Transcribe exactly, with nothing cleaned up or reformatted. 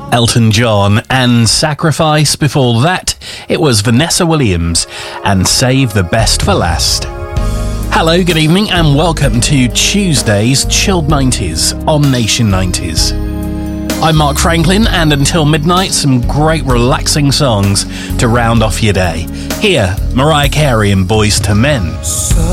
Elton John, and Sacrifice. Before that, it was Vanessa Williams and Save the Best for Last. Hello, good evening, and welcome to Tuesday's Chilled nineties on Nation nineties. I'm Mark Franklin, and until midnight, some great relaxing songs to round off your day. Here, Mariah Carey and Boyz two Men.